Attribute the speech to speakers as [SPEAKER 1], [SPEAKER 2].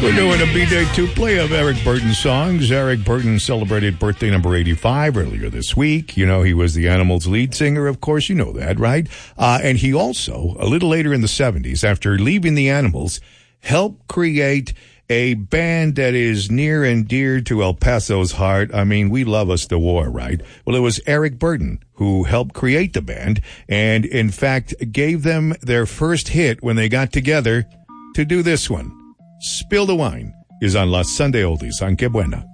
[SPEAKER 1] We're doing a B-Day 2 play of Eric Burdon songs. Eric Burdon celebrated birthday number 85 earlier this week. You know, he was the Animals' lead singer, of course. You know that, right? And he also, a little later in the 70s, after leaving the Animals, helped create a band that is near and dear to El Paso's heart. I mean, we love us the war, right? Well, it was Eric Burdon who helped create the band and, in fact, gave them their first hit when they got together to do this one. Spill the Wine is on Las Sunday Oldies on Que Buena.